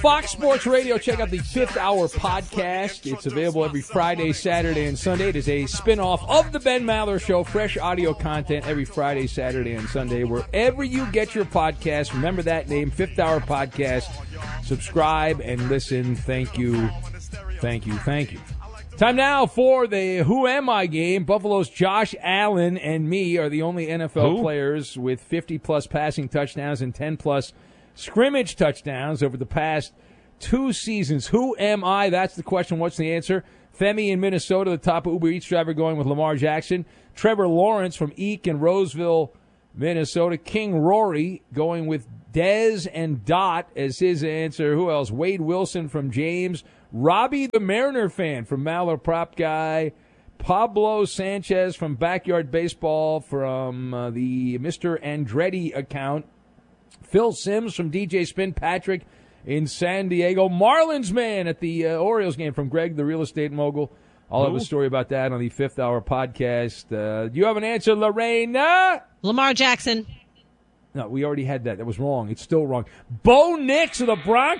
Fox Sports Radio, check out the Fifth Hour podcast. It's available every Friday, Saturday, and Sunday. It is a spinoff of the Ben Maller Show. Fresh audio content every Friday, Saturday, and Sunday. Wherever you get your podcast, remember that name, Fifth Hour Podcast. Subscribe and listen. Thank you. Thank you. Thank you. Time now for the Who Am I game. Buffalo's Josh Allen and me are the only NFL players with 50-plus passing touchdowns and 10-plus scrimmage touchdowns over the past 2 seasons. Who am I? That's the question. What's the answer? Femi in Minnesota, the top Uber Eats driver, going with Lamar Jackson. Trevor Lawrence from Eek in Roseville, Minnesota. King Rory going with Dez and Dot as his answer. Who else? Wade Wilson from James. Robbie the Mariner fan from Maller Prop Guy. Pablo Sanchez from Backyard Baseball from the Mr. Andretti account. Phil Sims from DJ Spin Patrick in San Diego. Marlins man at the Orioles game from Greg, the real estate mogul. I'll have a story about that on the Fifth Hour podcast. Do you have an answer, Lorena? Lamar Jackson. No, we already had that. That was wrong. It's still wrong. Bo Nix of the Bronx